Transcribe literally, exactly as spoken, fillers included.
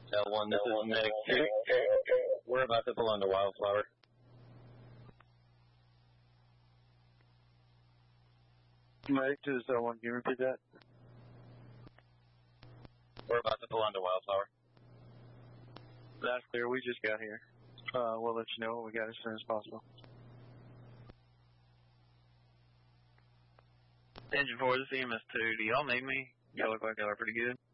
L one, this is Medic two. We're about to pull onto Wildflower. Medic two is L one, can you repeat that? We're about to pull onto Wildflower. That's clear, we just got here. Uh, we'll let you know what we got as soon as possible. Engine four, this is E M S two. Do y'all need me? Y'all look like y'all are pretty good.